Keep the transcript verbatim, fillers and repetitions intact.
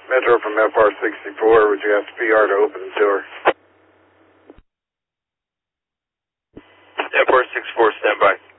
Metro from F R sixty-four, would you ask P R to open the door? F R sixty-four, stand by.